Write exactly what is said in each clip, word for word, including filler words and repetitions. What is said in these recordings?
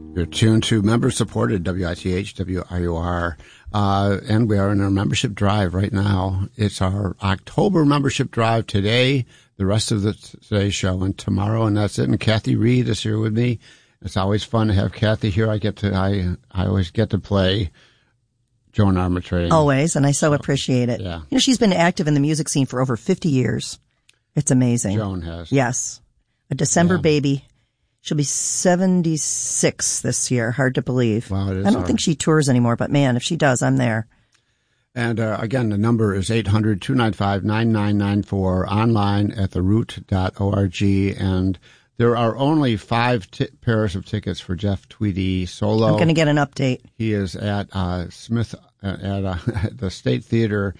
You're tuned to member-supported W I T H, W R U R, uh, and we are in our membership drive right now. It's our October membership drive today, the rest of the today's show, and tomorrow, and that's it. And Kathy Reed is here with me. It's always fun to have Kathy here. I get to, I, I always get to play Joan Armatrading. Always, and I so appreciate it. Yeah. You know, she's been active in the music scene for over fifty years. It's amazing. Joan has. Yes. A December Yeah. baby. She'll be seventy-six this year. Hard to believe. Wow, it is I don't hard. think she tours anymore, but man, if she does, I'm there. And uh, again, the number is eight hundred, two nine five, nine nine nine four, online at the root dot org. And there are only five t- pairs of tickets for Jeff Tweedy solo. I'm going to get an update. He is at uh, Smith uh, at, uh, at the State Theater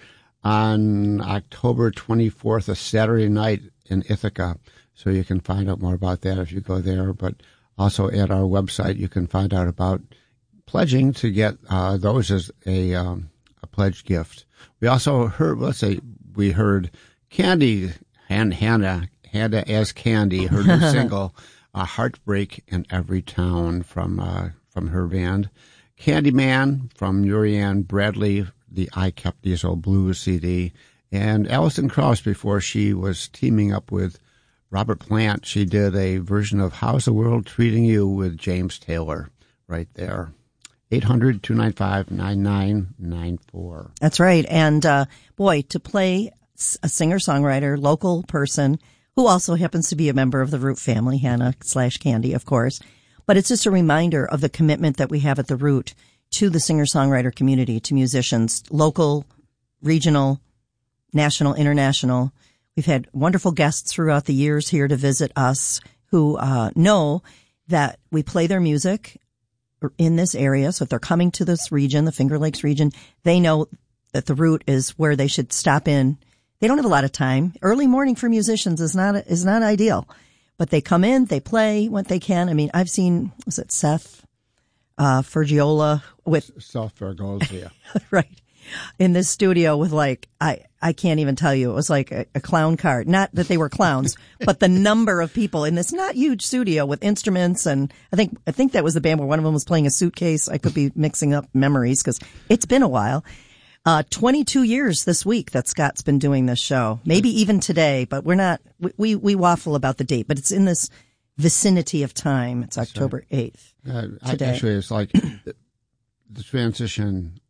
on October twenty-fourth, a Saturday night in Ithaca. So you can find out more about that if you go there. But also at our website, you can find out about pledging to get uh, those as a, um, a pledge gift. We also heard, let's say, we heard Candy, Han, Hannah, Hannah as Candy, her new single, uh, Heartbreak in Every Town from uh, from her band. Candyman from Urianne Bradley, the I Kept These Old Blues C D. And Alison Krauss, before she was teaming up with Robert Plant, she did a version of How's the World Treating You with James Taylor right there. eight hundred, two nine five, nine nine nine four. That's right. And, uh, boy, to play a singer-songwriter, local person who also happens to be a member of the Root family, Hannah slash Candy, of course. But it's just a reminder of the commitment that we have at the Root to the singer-songwriter community, to musicians, local, regional, national, international. We've had wonderful guests throughout the years here to visit us who uh, know that we play their music in this area. So if they're coming to this region, the Finger Lakes region, they know that the Root is where they should stop in. They don't have a lot of time. Early morning for musicians is not is not ideal, but they come in, they play what they can. I mean, I've seen, was it Seth uh, Fergiola with Seth Fergiola, right, in this studio with like I I can't even tell you. It was like a, a clown cart. Not that they were clowns, but the number of people in this not huge studio with instruments, and I think I think that was the band where one of them was playing a suitcase. I could be mixing up memories because it's been a while. Uh, twenty-two years this week that Scott's been doing this show. Maybe even today, but we're not, we, we, we waffle about the date, but it's in this vicinity of time. It's October eighth. Uh, today. Actually, it's like the, the transition,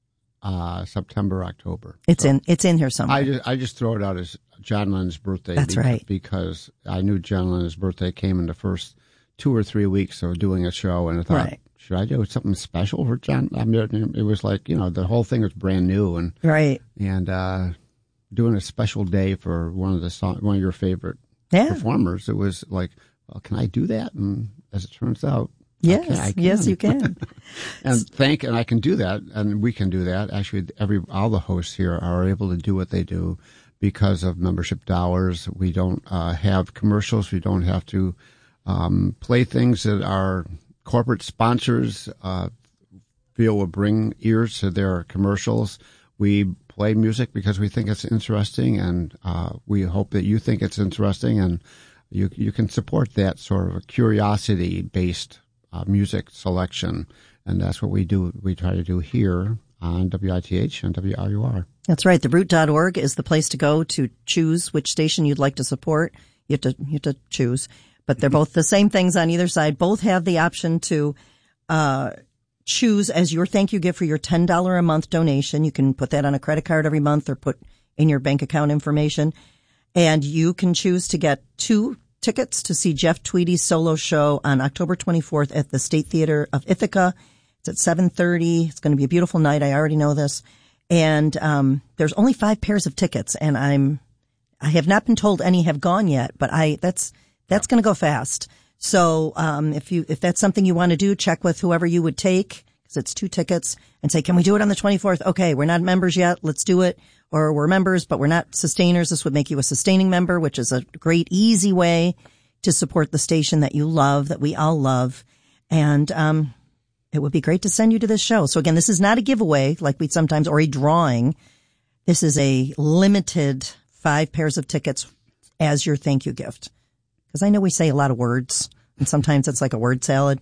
uh, September, October. It's so in, it's in here somewhere. I just, I just throw it out as John Lennon's birthday. That's because, right. Because I knew John Lennon's birthday came in the first two or three weeks of doing a show, and I thought, Right. should I do something special for John? I mean, it was like, you know, the whole thing was brand new, and right. and uh, doing a special day for one of the song, one of your favorite Yeah. performers. It was like, well, can I do that? And as it turns out, I Yes. can, I can. Yes, you can. And thank, and I can do that, and we can do that. Actually, every all the hosts here are able to do what they do because of membership dollars. We don't uh, have commercials. We don't have to um, play things that our corporate sponsors uh, feel will bring ears to their commercials. We play music because we think it's interesting, and uh, we hope that you think it's interesting, and you you can support that sort of a curiosity-based uh, music selection, and that's what we do. We try to do here on W I T H and W R U R. That's right. The root dot org is the place to go to choose which station you'd like to support. You have to, you have to choose. But they're both the same things on either side. Both have the option to uh choose as your thank you gift for your ten dollars a month donation. You can put that on a credit card every month or put in your bank account information. And you can choose to get two tickets to see Jeff Tweedy's solo show on October twenty-fourth at the State Theater of Ithaca. It's at seven thirty. It's going to be a beautiful night. I already know this. And um there's only five pairs of tickets, and I'm I have not been told any have gone yet, but I that's That's going to go fast. So, um, if you, if that's something you want to do, check with whoever you would take, because it's two tickets, and say, can we do it on the twenty-fourth? Okay, we're not members yet. Let's do it. Or we're members, but we're not sustainers. This would make you a sustaining member, which is a great, easy way to support the station that you love, that we all love. And, um, it would be great to send you to this show. So again, this is not a giveaway like we sometimes, or a drawing. This is a limited five pairs of tickets as your thank you gift. Because I know we say a lot of words, and sometimes it's like a word salad.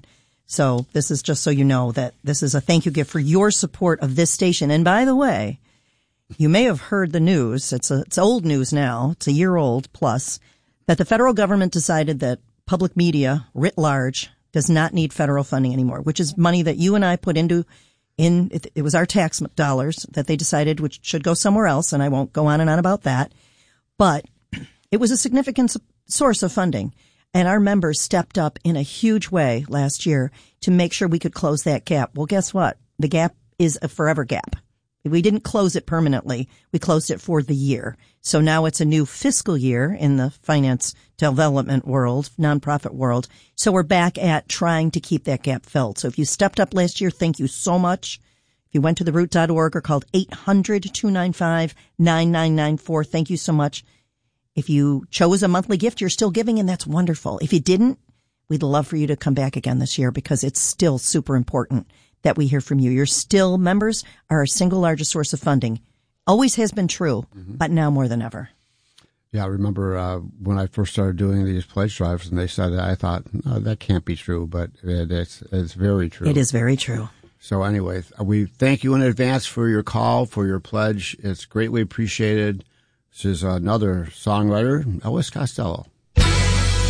So this is just so you know that this is a thank you gift for your support of this station. And by the way, you may have heard the news. It's a, it's old news now. It's a year old plus that the federal government decided that public media writ large does not need federal funding anymore, which is money that you and I put into in, it, it was our tax dollars that they decided which should go somewhere else. And I won't go on and on about that, but it was a significant source of funding. And our members stepped up in a huge way last year to make sure we could close that gap. Well, guess what? The gap is a forever gap. We didn't close it permanently. We closed it for the year. So now it's a new fiscal year in the finance development world, nonprofit world. So we're back at trying to keep that gap filled. So if you stepped up last year, thank you so much. If you went to the root dot org or called eight hundred, two nine five, nine nine nine four, thank you so much. If you chose a monthly gift, you're still giving, and that's wonderful. If you didn't, we'd love for you to come back again this year because it's still super important that we hear from you. You're still, members are our single largest source of funding. Always has been true, mm-hmm. but now more than ever. Yeah, I remember uh, when I first started doing these pledge drives, and they said that, I thought, no, that can't be true, but it, it's, it's very true. It is very true. So anyway, we thank you in advance for your call, for your pledge. It's greatly appreciated. This is another songwriter, Elvis Costello.